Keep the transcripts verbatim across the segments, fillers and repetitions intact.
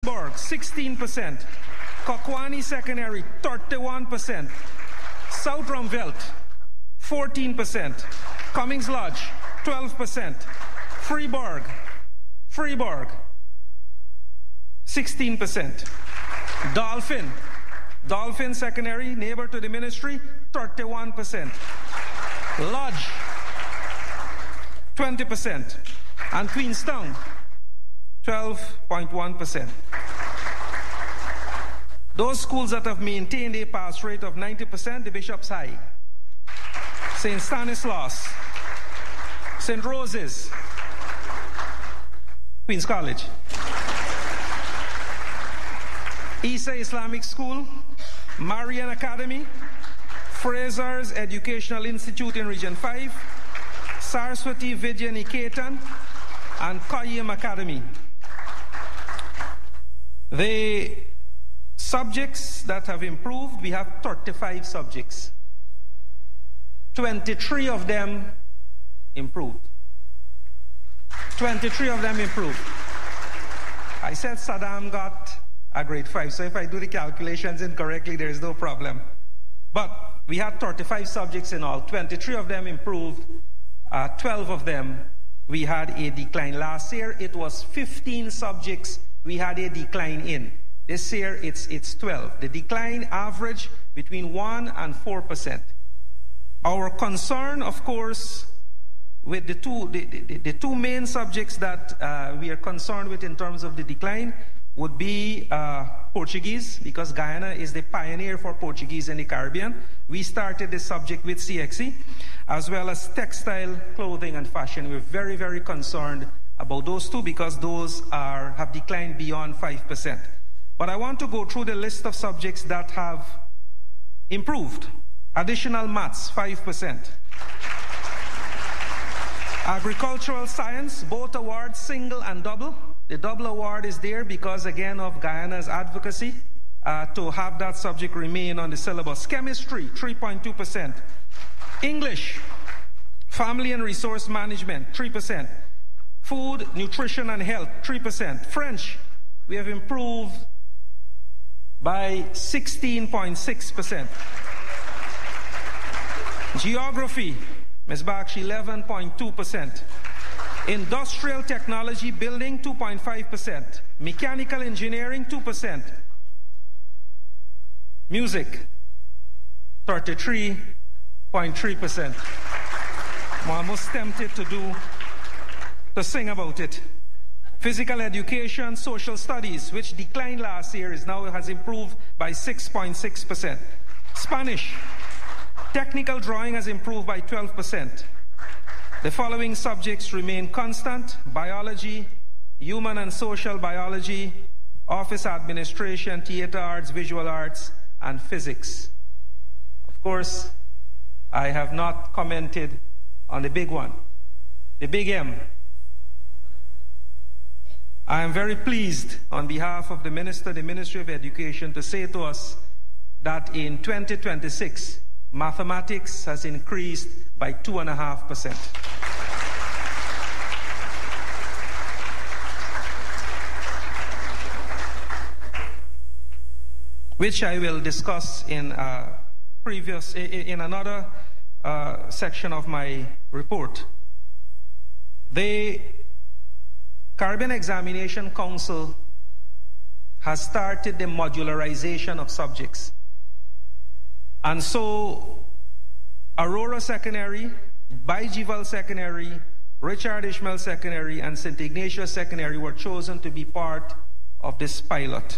Borg, sixteen percent. Kokwani Secondary, thirty-one percent. South Rumvelt, fourteen percent. Cummings Lodge, twelve percent. Freeburg, Freeburg, sixteen percent. Dolphin, Dolphin Secondary, neighbor to the ministry, thirty-one percent. Lodge, twenty percent. And Queenstown, twelve point one percent. Those schools that have maintained a pass rate of ninety percent, the Bishop's High, Saint Stanislaus, Saint Rose's, Queen's College, Isa Islamic School, Marian Academy, Fraser's Educational Institute in Region five, Saraswati Vidya Niketan, and Koyim Academy. The subjects that have improved, we have thirty-five subjects. twenty-three of them improved. twenty-three of them improved. I said Saddam got a grade five, so if I do the calculations incorrectly, there is no problem. But we had thirty-five subjects in all. twenty-three of them improved. Uh, twelve of them we had a decline. Last year it was fifteen subjects we had a decline in. This year it's it's twelve. The decline average between one and four percent. Our concern, of course, with the two the, the, the two main subjects that uh, we are concerned with in terms of the decline would be uh, Portuguese, because Guyana is the pioneer for Portuguese in the Caribbean. We started this subject with C X E, as well as textile, clothing, and fashion. We're very, very concerned about those two because those are have declined beyond five percent. But I want to go through the list of subjects that have improved. Additional maths, five percent. Agricultural science, both awards, single and double. The double award is there because, again, of Guyana's advocacy uh, to have that subject remain on the syllabus. Chemistry, three point two percent. English, family and resource management, three percent. Food, nutrition and health, three percent. French, we have improved by sixteen point six percent. Geography, Miz Bakshi, eleven point two percent. Industrial technology, building, two point five percent. Mechanical engineering, two percent. Music, thirty-three point three percent. I'm almost tempted to do, to sing about it. Physical education, social studies, which declined last year, is now has improved by six point six percent. Spanish, technical drawing has improved by twelve percent. The following subjects remain constant: biology, human and social biology, office administration, theater arts, visual arts, and physics. Of course, I have not commented on the big one, the big M. I am very pleased on behalf of the Minister, the Ministry of Education, to say to us that in twenty twenty-six, mathematics has increased by two and a half percent. Which I will discuss in uh, previous in another uh, section of my report. The Caribbean Examination Council has started the modularization of subjects. And so Aurora Secondary, Baijival Secondary, Richard Ishmael Secondary, and Saint Ignatius Secondary were chosen to be part of this pilot.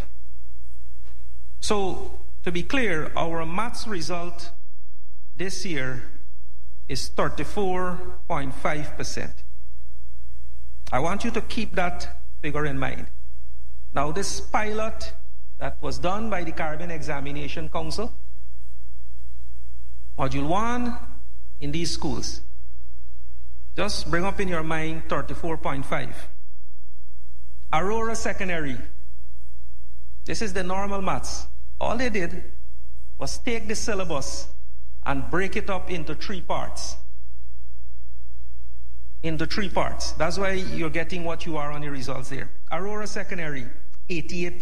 So, to be clear, our maths result this year is thirty-four point five percent. I want you to keep that figure in mind. Now, this pilot that was done by the Caribbean Examination Council, Module one in these schools, just bring up in your mind thirty-four point five. Aurora Secondary, this is the normal maths. All they did was take the syllabus and break it up into three parts. Into three parts. That's why you're getting what you are on the results there. Aurora Secondary, eighty-eight